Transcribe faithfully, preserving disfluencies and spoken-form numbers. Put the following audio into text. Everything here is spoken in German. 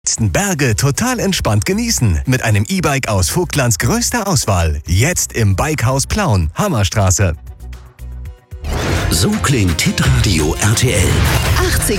Berge total entspannt genießen mit einem E-Bike aus Vogtlands größter Auswahl. Jetzt im Bikehaus Plauen, Hammerstraße. So klingt Hitradio R T L. achtzig